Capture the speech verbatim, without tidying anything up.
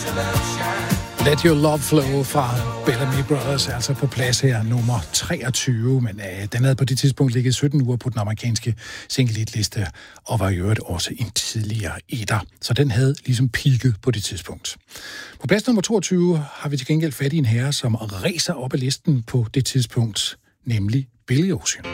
Let Your Love Flow fra Bellamy Brothers, altså på plads her, nummer treogtyve, men øh, den havde på det tidspunkt ligget sytten uger på den amerikanske single-hit-liste, og var i øvrigt også en tidligere etter, så den havde ligesom peaket på det tidspunkt. På plads nummer toogtyve har vi til gengæld fat i en herre, som ræser op ad listen på det tidspunkt, nemlig Billy Ocean.